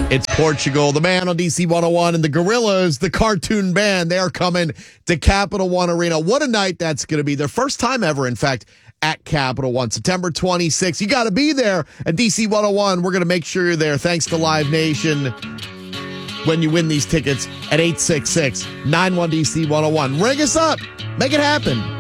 It's Portugal, the man on DC 101, and the Gorillas, the cartoon band. They are coming to Capital One Arena. What a night that's going to be. Their first time ever, in fact, at Capital One. September 26th. You got to be there at DC 101. We're going to make sure you're there. Thanks to Live Nation. When you win these tickets at 866-91-DC-101. Ring us up. Make it happen.